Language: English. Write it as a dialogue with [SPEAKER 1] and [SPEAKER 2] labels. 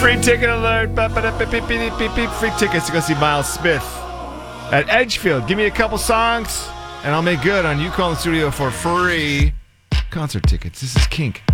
[SPEAKER 1] Free ticket alert. Free tickets to go see Miles Smith at Edgefield. Give me a couple songs, and I'll make good on you calling the studio for free concert tickets. This is Kink.